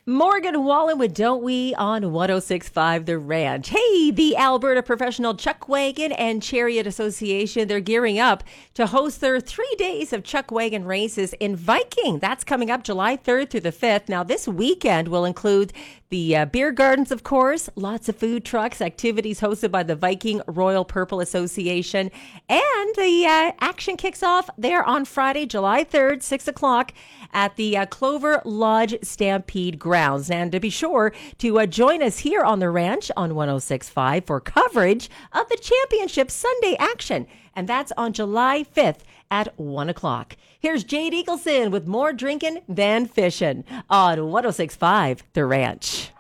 Morgan Wallen with Don't We on 106.5 The Ranch. Hey, the Alberta Professional Chuck Wagon and Chariot Association, they're gearing up to host their 3 days of Chuck Wagon races in Viking. That's coming up July 3rd through the 5th. Now, this weekend will include the beer gardens, of course, lots of food trucks, activities hosted by the Viking Royal Purple Association. And the action kicks off there on Friday, July 3rd, 6 o'clock at the Clover Lodge Stampede grounds. And to be sure to join us here on the ranch on 106.5 for coverage of the championship Sunday action. And that's on July 5th at 1 o'clock. Here's Jade Eagleson with more drinking than fishing on 106.5 The Ranch.